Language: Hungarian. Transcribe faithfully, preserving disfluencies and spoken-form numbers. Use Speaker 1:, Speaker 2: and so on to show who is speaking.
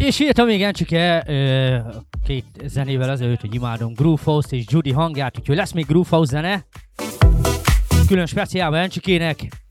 Speaker 1: És írtam még Encsike ö, két zenével azelőtt, hogy imádom Groove House és Judy hangját, úgyhogy lesz még Groove House zene. Külön speciálban Encsikének.